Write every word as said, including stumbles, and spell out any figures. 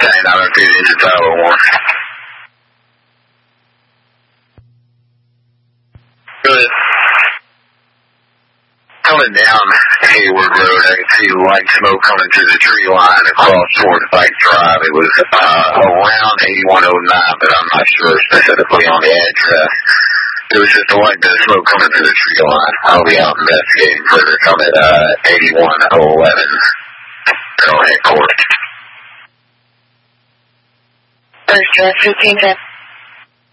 maintain. I don't think it's a Tyler one. Good. Coming down Hayward Road, I can see light smoke coming through the tree line across towards Bike Drive. It was uh, around eighty-one oh nine, but I'm not sure specifically on the address. It was just a light bit of smoke coming through the tree line. I'll be out investigating further. Come at uh, eighty-one oh eleven. Go ahead, court. First, routine